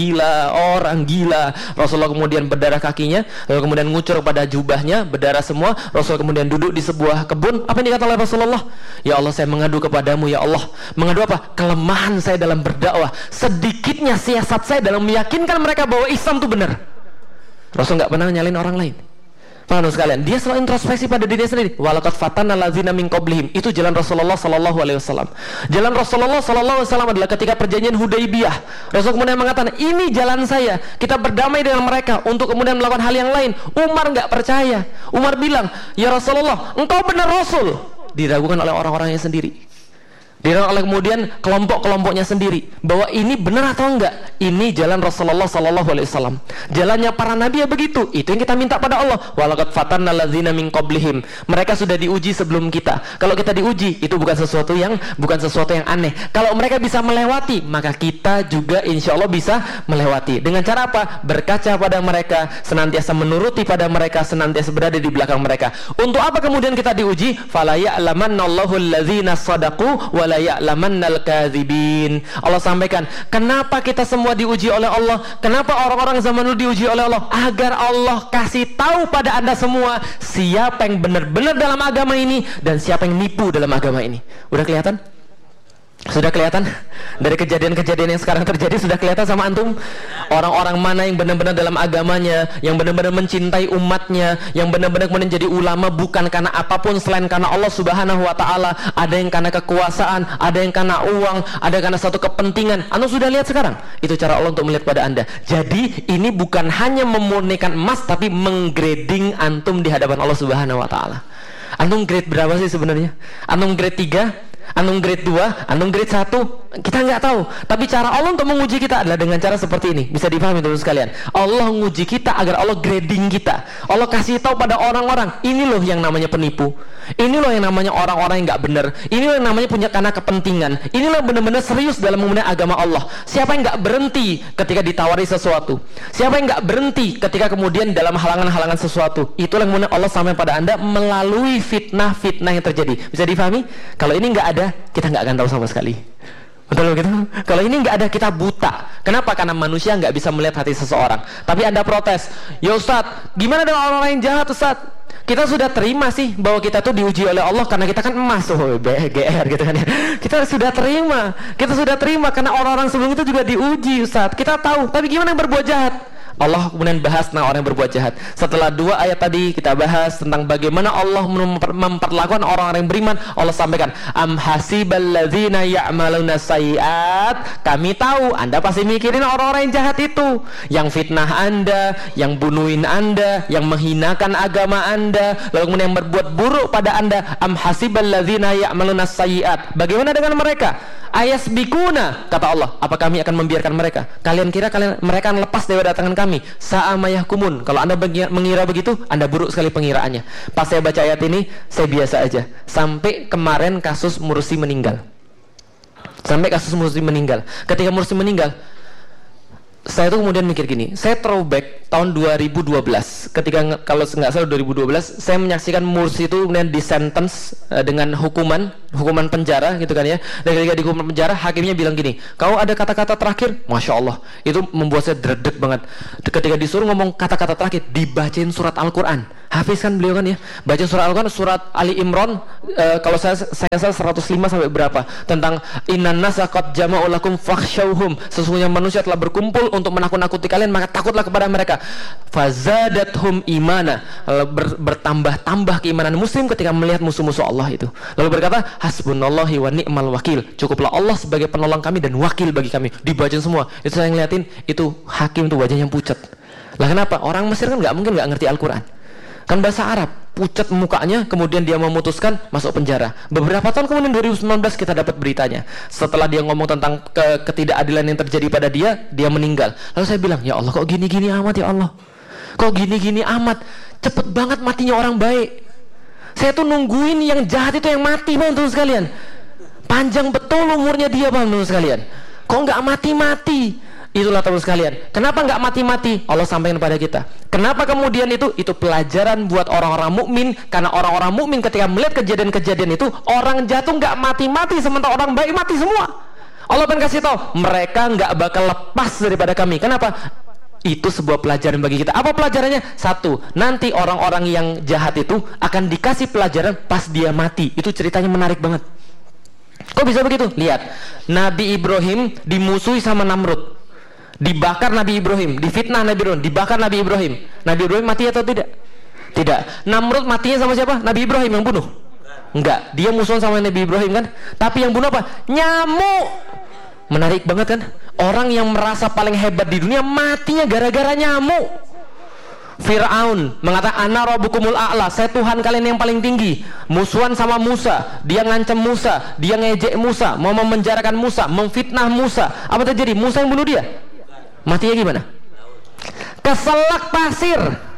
gila. Rasulullah kemudian berdarah kakinya, lalu kemudian ngucur pada jubahnya, berdarah semua. Rasulullah kemudian duduk di sebuah kebun. Apa yang dikatakan oleh Rasulullah? Ya Allah, saya mengadu kepadamu ya Allah. Mengadu apa? Kelemahan saya dalam berdakwah, sedikitnya siasat saya dalam meyakinkan mereka bahwa Islam itu benar. Rasul nggak pernah nyalin orang lain. Paham sekalian? Dia selalu introspeksi pada dirinya sendiri. Walaqad fatanna alladzina min qablihim. Itu jalan Rasulullah sallallahu alaihi wasallam. Jalan Rasulullah sallallahu alaihi wasallam adalah ketika perjanjian Hudaybiyah. Rasul kemudian mengatakan, "Ini jalan saya. Kita berdamai dengan mereka untuk kemudian melakukan hal yang lain." Umar nggak percaya. Umar bilang, "Ya Rasulullah, engkau benar Rasul." Diragukan oleh orang-orangnya sendiri. Diragukan oleh kemudian kelompok-kelompoknya sendiri bahwa ini benar atau enggak. Ini jalan Rasulullah sallallahu alaihi wasallam. Jalannya para nabi ya begitu. Itu yang kita minta pada Allah. Walaqad fatanna alladzina min qablihim. Mereka sudah diuji sebelum kita. Kalau kita diuji, itu bukan sesuatu yang aneh. Kalau mereka bisa melewati, maka kita juga insya Allah bisa melewati. Dengan cara apa? Berkaca pada mereka, senantiasa menuruti pada mereka, senantiasa berada di belakang mereka. Untuk apa kemudian kita diuji? Fala ya'lamannallahu alladzina shadaqu wa la ya'lamannal kadzibin. Allah sampaikan, kenapa kita semua diuji oleh Allah? Kenapa orang-orang zaman dulu diuji oleh Allah? Agar Allah kasih tahu pada Anda semua siapa yang benar-benar dalam agama ini dan siapa yang nipu dalam agama ini. Udah kelihatan? Sudah kelihatan? Dari kejadian-kejadian yang sekarang terjadi sudah kelihatan sama antum? Orang-orang mana yang benar-benar dalam agamanya, yang benar-benar mencintai umatnya, yang benar-benar kemudian jadi ulama bukan karena apapun selain karena Allah Subhanahu wa taala. Ada yang karena kekuasaan, ada yang karena uang, ada karena satu kepentingan. Antum sudah lihat sekarang? Itu cara Allah untuk melihat pada Anda. Jadi ini bukan hanya memurnikan emas, tapi menggrading antum di hadapan Allah Subhanahu wa taala. Antum grade berapa sih sebenarnya? Antum grade 3? Antum grade 2, antum grade 1, kita nggak tahu. Tapi cara Allah untuk menguji kita adalah dengan cara seperti ini. Bisa dipahami teman sekalian. Allah menguji kita agar Allah grading kita. Allah kasih tahu pada orang-orang, ini loh yang namanya penipu. Ini loh yang namanya orang-orang yang nggak benar. Ini loh yang namanya punya karena kepentingan. Ini loh benar-benar serius dalam menggunakan agama Allah. Siapa yang nggak berhenti ketika ditawari sesuatu? Siapa yang nggak berhenti ketika kemudian dalam halangan-halangan sesuatu? Itulah yang kemudian Allah sampaikan pada Anda melalui fitnah-fitnah yang terjadi. Bisa dipahami? Kalau ini nggak ada, kita nggak akan tahu sama sekali. Betul begitu? Kalau ini nggak ada, kita buta. Kenapa? Karena manusia nggak bisa melihat hati seseorang. Tapi Anda protes, ya Ustadz, gimana dengan orang-orang yang jahat Ustadz? Kita sudah terima sih bahwa kita tuh diuji oleh Allah karena kita kan emas, BGR gitu kan ya. Kita sudah terima karena orang-orang sebelum itu juga diuji Ustadz. Kita tahu, tapi gimana yang berbuat jahat? Allah kemudian bahas tentang orang yang berbuat jahat. Setelah 2 ayat tadi kita bahas tentang bagaimana Allah memperlakukan orang-orang yang beriman. Allah sampaikan, am hasiballadzina ya'maluna sayyi'at. Kami tahu Anda pasti mikirin orang-orang yang jahat itu, yang fitnah Anda, yang bunuhin Anda, yang menghinakan agama Anda, lalu kemudian yang berbuat buruk pada Anda. Am hasiballadzina ya'maluna sayyi'at. Bagaimana dengan mereka? Ayasbikuna, kata Allah, apa kami akan membiarkan mereka? Kalian kira mereka akan lepas dari datangan kami? Sa'amayah kumun. Kalau Anda mengira begitu, Anda buruk sekali pengiraannya. Pas saya baca ayat ini, saya biasa aja. Sampai kemarin kasus Mursi meninggal. Ketika Mursi meninggal, saya tuh kemudian mikir gini, saya throwback tahun 2012 ketika, kalau nggak salah 2012, saya menyaksikan Mursi itu kemudian disentence dengan hukuman penjara gitu kan ya. Dan ketika di hukuman penjara, hakimnya bilang gini, kau ada kata-kata terakhir? Masya Allah, itu membuat saya dredeg banget. Ketika disuruh ngomong kata-kata terakhir, dibacain surat Al-Quran. Hafiz kan beliau kan ya, baca surat Al-Quran, surat Ali Imran, kalau saya 105 sampai berapa, tentang innan nasa qad jama'u lakum fakhshawhum, sesungguhnya manusia telah berkumpul untuk menakut-nakuti kalian, maka takutlah kepada mereka. Fazadathum imana, bertambah-tambah keimanan muslim ketika melihat musuh-musuh Allah itu. Lalu berkata, hasbunallahi wa ni'mal wakil, cukuplah Allah sebagai penolong kami dan wakil bagi kami. Dibacain semua. Itu saya ngeliatin, itu hakim tuh wajahnya pucat. Lah kenapa? Orang Mesir kan nggak mungkin nggak ngerti Al-Quran, kan bahasa Arab, pucat mukanya. Kemudian dia memutuskan masuk penjara. Beberapa tahun kemudian 2019 kita dapat beritanya, setelah dia ngomong tentang ketidakadilan yang terjadi pada dia meninggal. Lalu saya bilang, ya Allah, kok gini-gini amat ya Allah, kok gini-gini amat, cepet banget matinya orang baik. Saya tuh nungguin yang jahat itu yang mati, Bang, teman sekalian. Panjang betul umurnya dia, Bang, teman sekalian, kok nggak mati-mati. Itulah teman sekalian, kenapa nggak mati-mati? Allah sampaikan kepada kita. Kenapa kemudian itu pelajaran buat orang-orang mukmin, karena orang-orang mukmin ketika melihat kejadian-kejadian itu, orang jatuh nggak mati-mati, sementara orang baik mati semua. Allah pengen kasih tahu, mereka nggak bakal lepas daripada kami. Kenapa? Itu sebuah pelajaran bagi kita. Apa pelajarannya? 1, nanti orang-orang yang jahat itu akan dikasih pelajaran pas dia mati. Itu ceritanya menarik banget. Kok bisa begitu? Lihat, Nabi Ibrahim dimusuhi sama Namrud, dibakar Nabi Ibrahim, difitnah Nabi Ibrahim, dibakar Nabi Ibrahim. Nabi Ibrahim mati atau tidak? Tidak. Namrud matinya sama siapa? Nabi Ibrahim yang bunuh? Enggak, dia musuhan sama Nabi Ibrahim kan? Tapi yang bunuh apa? Nyamuk. Menarik banget kan? Orang yang merasa paling hebat di dunia matinya gara-gara nyamuk. Fir'aun mengatakan, ana rabbukumul a'la, saya Tuhan kalian yang paling tinggi. Musuhan sama Musa, dia ngancam Musa, dia ngejek Musa, mau memenjarakan Musa, memfitnah Musa. Apa terjadi? Musa yang bunuh dia. Matinya gimana? Keselak pasir.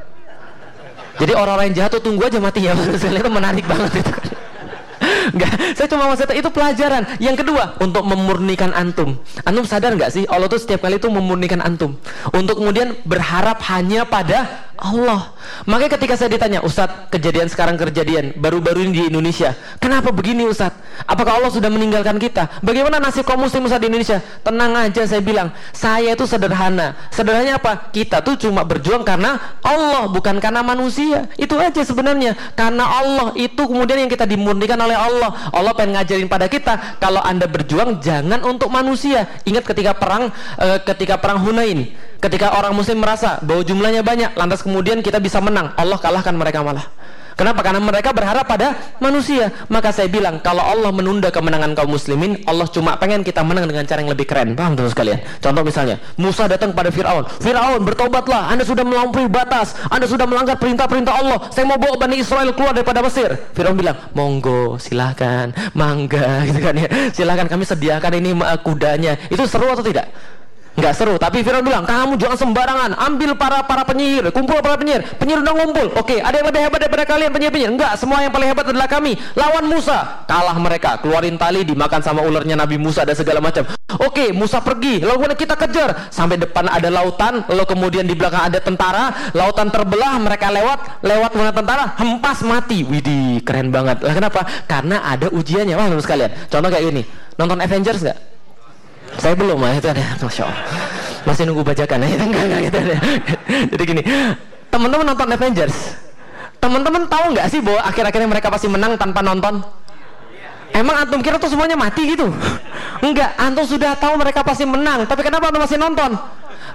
Jadi orang-orang yang jahat tuh tunggu aja matinya. Itu menarik banget itu. Enggak, saya cuma mau itu pelajaran. Yang kedua, untuk memurnikan antum. Antum sadar nggak sih, Allah tuh setiap kali itu memurnikan antum untuk kemudian berharap hanya pada Allah. Makanya ketika saya ditanya, Ustadz, kejadian sekarang baru-baru ini di Indonesia, kenapa begini Ustadz? Apakah Allah sudah meninggalkan kita? Bagaimana nasib kaum muslim Ustadz di Indonesia? Tenang aja, saya bilang, saya itu sederhana. Sederhananya apa? Kita tuh cuma berjuang karena Allah, bukan karena manusia. Itu aja sebenarnya. Karena Allah itu kemudian yang kita dimurnikan oleh Allah. Allah pengen ngajarin pada kita, kalau Anda berjuang jangan untuk manusia. Ingat ketika perang Hunain, ketika orang muslim merasa bahwa jumlahnya banyak, lantas kemudian kita bisa menang, Allah kalahkan mereka malah. Kenapa? Karena mereka berharap pada manusia. Maka saya bilang, kalau Allah menunda kemenangan kaum muslimin, Allah cuma pengen kita menang dengan cara yang lebih keren. Paham teman sekalian? Contoh misalnya, Musa datang pada Fir'aun, Fir'aun bertobatlah, Anda sudah melampaui batas, Anda sudah melanggar perintah-perintah Allah, saya mau bawa Bani Israel keluar daripada Mesir. Fir'aun bilang, monggo, silahkan, mangga, gitu kan ya, silahkan, kami sediakan ini kudanya. Itu seru atau tidak? Nggak seru. Tapi Firaun bilang, kamu jangan sembarangan, ambil para penyihir, kumpul para penyihir udah ngumpul. Oke, ada yang lebih hebat daripada kalian penyihir? Enggak, semua yang paling hebat adalah kami. Lawan Musa, kalah mereka, keluarin tali, dimakan sama ularnya Nabi Musa dan segala macam. Oke, Musa pergi, lalu kita kejar sampai depan ada lautan, lalu kemudian di belakang ada tentara, lautan terbelah, mereka lewat mana tentara, hempas mati. Widih, keren banget. Lah kenapa? Karena ada ujiannya. Wah, teman sekalian, contoh kayak gini, nonton Avengers nggak? Saya belum, itu ada, Masya Allah, masih nunggu bajakan ya. Enggak, gitu ada. Jadi gini, teman-teman nonton Avengers, teman-teman tahu nggak sih bahwa akhir-akhirnya mereka pasti menang tanpa nonton? Emang antum kira tuh semuanya mati gitu? Enggak, antum sudah tahu mereka pasti menang, tapi kenapa antum masih nonton?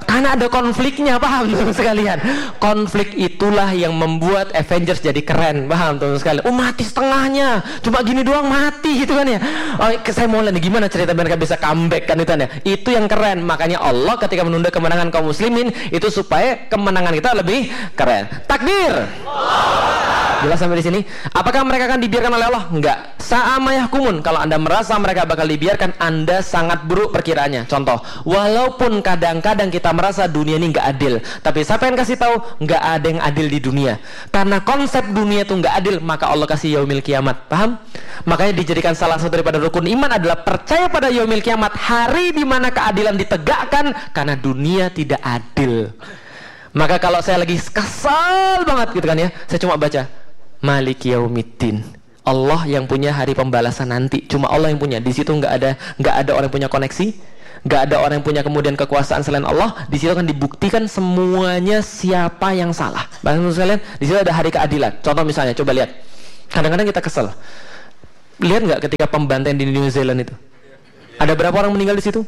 Karena ada konfliknya, paham teman sekalian? Konflik itulah yang membuat Avengers jadi keren, paham teman sekalian? Oh, mati setengahnya, cuma gini doang mati gitu kan ya. Oh, saya mau lihat gimana cerita mereka bisa comeback kan itu kan ya. Itu yang keren. Makanya Allah ketika menunda kemenangan kaum muslimin itu supaya kemenangan kita lebih keren. Takbir. Jelas sampai di sini? Apakah mereka akan dibiarkan oleh Allah? Enggak. Sa'amayahkumun. Kalau Anda merasa mereka bakal dibiarkan, Anda sangat buruk perkiraannya. Contoh, walaupun kadang-kadang kita merasa dunia ini enggak adil, tapi siapa yang kasih tahu enggak ada yang adil di dunia? Karena konsep dunia itu enggak adil, maka Allah kasih yaumil kiamat. Paham? Makanya dijadikan salah satu daripada rukun iman adalah percaya pada yaumil kiamat, hari di mana keadilan ditegakkan, karena dunia tidak adil. Maka kalau saya lagi kesal banget gitu kan ya, saya cuma baca Maliki Yaumiddin. Allah yang punya hari pembalasan nanti, cuma Allah yang punya. Di situ nggak ada orang yang punya koneksi, nggak ada orang yang punya kemudian kekuasaan selain Allah. Di situ akan dibuktikan semuanya siapa yang salah. Bahkan sekalian, di situ ada hari keadilan. Contoh misalnya, coba lihat. Kadang-kadang kita kesel. Lihat nggak ketika pembantaian di New Zealand itu? Ada berapa orang meninggal di situ?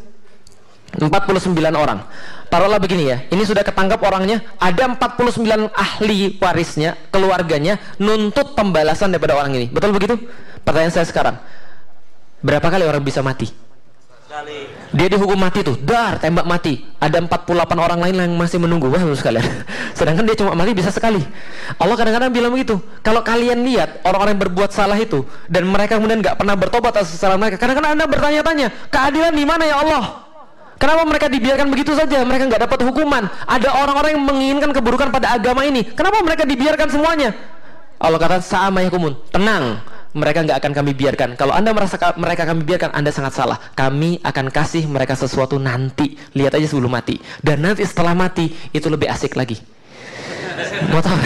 49 orang. Taruhlah begini ya, ini sudah ketangkap orangnya, ada 49 ahli warisnya, keluarganya nuntut pembalasan daripada orang ini. Betul begitu? Pertanyaan saya sekarang, berapa kali orang bisa mati? Dia dihukum mati tuh, dar, tembak mati. Ada 48 orang lain yang masih menunggu. Wah, sekalian. Sedangkan dia cuma mati bisa sekali. Allah kadang-kadang bilang begitu. Kalau kalian lihat orang-orang yang berbuat salah itu dan mereka kemudian nggak pernah bertobat atas kesalahan mereka, kadang-kadang Anda bertanya-tanya, keadilan di mana ya Allah? Kenapa mereka dibiarkan begitu saja? Mereka nggak dapat hukuman. Ada orang-orang yang menginginkan keburukan pada agama ini. Kenapa mereka dibiarkan semuanya? Allah kata, sa'amayakumun, tenang, mereka nggak akan kami biarkan. Kalau Anda merasa mereka kami biarkan, Anda sangat salah. Kami akan kasih mereka sesuatu nanti. Lihat aja sebelum mati. Dan nanti setelah mati, itu lebih asik lagi. Mau tahu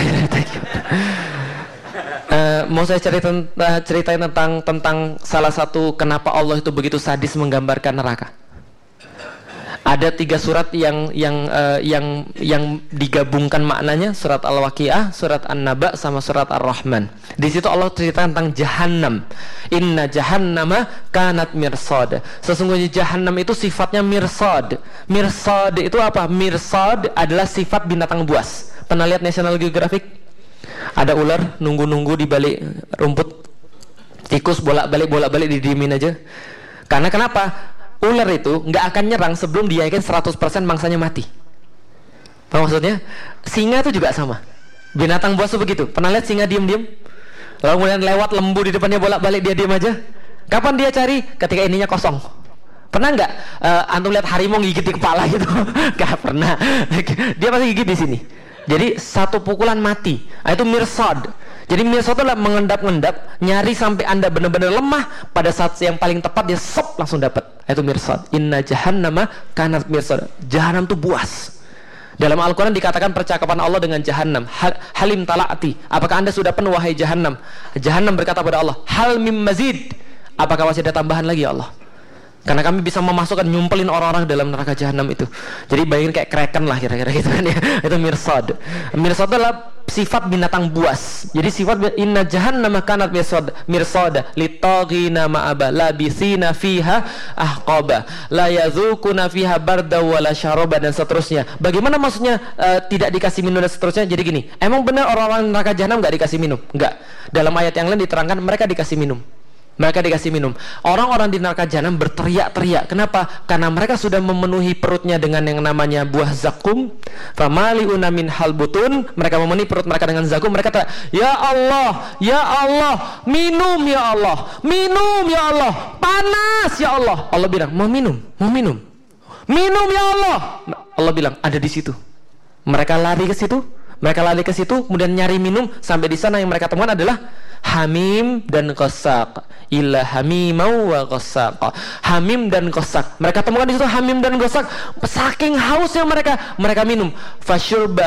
mau saya ceritain tentang salah satu kenapa Allah itu begitu sadis menggambarkan neraka. Ada 3 surat yang digabungkan maknanya, surat Al-Waqiah, surat An-Naba, sama surat Ar-Rahman. Di situ Allah cerita tentang Jahannam. Inna Jahannama kanat mirsad. Sesungguhnya Jahannam itu sifatnya mirsad. Mirsad itu apa? Mirsad adalah sifat binatang buas. Pernah lihat National Geographic? Ada ular nunggu-nunggu di balik rumput. Tikus bolak-balik didiemin aja. Karena kenapa? Ular itu nggak akan nyerang sebelum dia yakin 100% mangsanya mati. Apa maksudnya? Singa itu juga sama. Binatang buas itu begitu. Pernah lihat singa diem-diem? Lalu kemudian lewat lembu di depannya bolak-balik dia diem aja. Kapan dia cari? Ketika ininya kosong. Pernah nggak antum lihat harimau gigit di kepala gitu? Nggak pernah. Dia pasti gigit di sini. Jadi satu pukulan mati. Nah, itu mirsad. Jadi mirsad adalah mengendap-endap, nyari sampai Anda benar-benar lemah, pada saat yang paling tepat dia sop langsung dapat. Itu mirsad. Inna jahannama kanat mirsad. Jahannam itu buas. Dalam Al-Quran dikatakan percakapan Allah dengan Jahannam, halim tala'ati, apakah Anda sudah penuh wahai Jahannam? Jahannam berkata pada Allah, hal mim mazid, apakah masih ada tambahan lagi ya Allah? Karena kami bisa memasukkan, nyumpelin orang-orang dalam neraka Jahannam itu. Jadi bayangin kayak kraken lah kira-kira gitu kan ya. Itu mirsad. Mirsad adalah sifat binatang buas. Jadi sifat inna jahannama kanat mirsad litaghina ma'aba labisina fiha ahqaba la yazukuna fiha barda wala syaraba, dan seterusnya. Bagaimana maksudnya tidak dikasih minum dan seterusnya? Jadi gini, emang benar orang-orang neraka Jahannam enggak dikasih minum? Enggak. Dalam ayat yang lain diterangkan mereka dikasih minum. Mereka dikasih minum. Orang-orang di neraka Jahannam berteriak-teriak. Kenapa? Karena mereka sudah memenuhi perutnya dengan yang namanya buah zakum. Famali'una min halbutun. Mereka memenuhi perut mereka dengan zakum. Mereka teriak, ya Allah, ya Allah, minum ya Allah, minum ya Allah, panas ya Allah. Allah bilang, mau minum, mau minum, minum ya Allah. Allah bilang, ada di situ. Mereka lari ke situ. Mereka lari ke situ, kemudian nyari minum. Sampai di sana yang mereka temukan adalah hamim dan qasaq. Illa hamimau wa qasaq. Hamim dan qasaq. Mereka temukan di situ hamim dan qasaq. Saking hausnya mereka minum. Fasyurba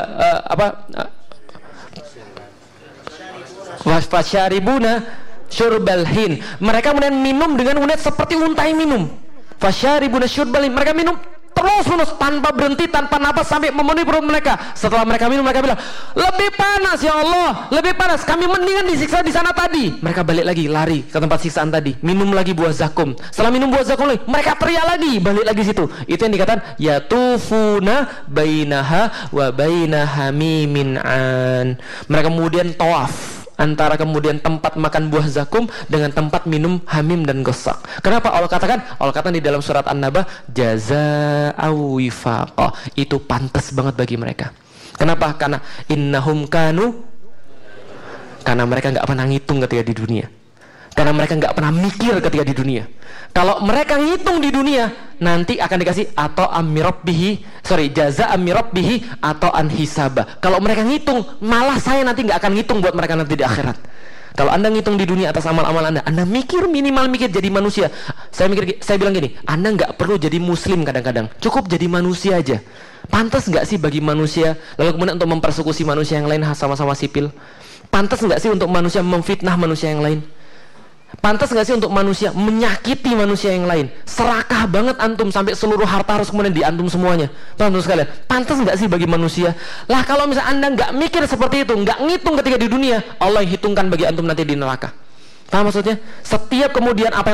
fasyaribuna syurbal hin. Mereka kemudian minum dengan unit seperti untai minum. Fasyaribuna syurbal hin. Mereka minum terus-menerus tanpa berhenti, tanpa napas sampai memenuhi perut mereka. Setelah mereka minum, mereka bilang, lebih panas ya Allah, lebih panas, kami mendingan disiksa di sana tadi. Mereka balik lagi, lari ke tempat siksaan tadi, minum lagi buah zakum. Setelah minum buah zakum lagi, mereka teriak lagi, balik lagi situ. Itu yang dikatakan yatufuna bainaha wa bainaha mimin an. Mereka kemudian tawaf antara kemudian tempat makan buah zakum dengan tempat minum hamim dan gosak. Kenapa Allah katakan di dalam surat An-Naba, jazaa'u wifaqa, itu pantas banget bagi mereka. Kenapa? Karena innahum kanu, karena mereka nggak pernah ngitung ketika di dunia, karena mereka nggak pernah mikir ketika di dunia. Kalau mereka ngitung di dunia, nanti akan dikasih atau jaza amirabbihi atau anhisaba. Kalau mereka ngitung, malah saya nanti nggak akan ngitung buat mereka nanti di akhirat. Kalau Anda ngitung di dunia atas amal-amal Anda mikir, minimal mikir jadi manusia. Saya bilang gini, Anda nggak perlu jadi muslim kadang-kadang, cukup jadi manusia aja. Pantas nggak sih bagi manusia, lalu kemudian untuk mempersekusi manusia yang lain sama-sama sipil? Pantas nggak sih untuk manusia memfitnah manusia yang lain? Pantas nggak sih untuk manusia menyakiti manusia yang lain? Serakah banget antum sampai seluruh harta harus kemudian diantum semuanya. Teman-teman sekalian, pantas nggak sih bagi manusia? Lah kalau misalnya Anda nggak mikir seperti itu, nggak ngitung ketika di dunia, Allah yang hitungkan bagi antum nanti di neraka. Paham maksudnya? Setiap kemudian apa yang